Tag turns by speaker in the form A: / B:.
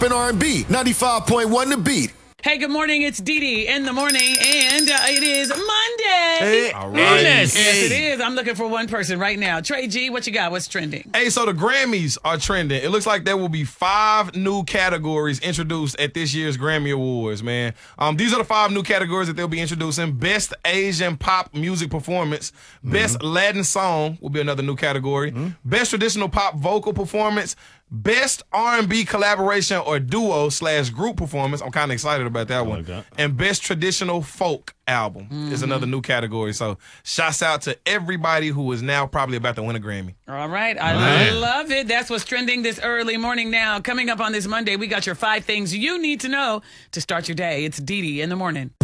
A: R&B, 95.1 The Beat.
B: Hey, good morning. It's Dee Dee in the morning, and it is Monday.
C: Hey, all right.
B: Yes, it is. I'm looking for one person right now. Trey G, what you got? What's trending?
C: Hey, so the Grammys are trending. It looks like there will be 5 new categories introduced at this year's Grammy Awards, man. These are the 5 new categories that they'll be introducing. Best Asian Pop Music Performance. Best Latin Song will be another new category. Best Traditional Pop Vocal Performance. Best R&B Collaboration or Duo/Group Performance. I'm kind of excited about that one. And Best Traditional Folk Album is another new category. So shouts out to everybody who is now probably about to win a Grammy.
B: All right. I love it. That's what's trending this early morning now. Coming up on this Monday, we got your 5 things you need to know to start your day. It's Dee Dee in the morning.